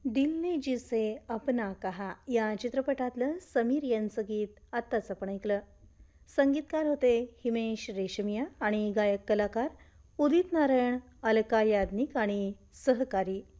दिल ने जिसे अपना कहा या चित्रपटातलं समीर यांचं गीत आत्ताच आपण ऐकलं. संगीतकार होते हिमेश रेशमिया आणि गायक कलाकार उदित नारायण, अलका याज्ञिक आणि सहकारी.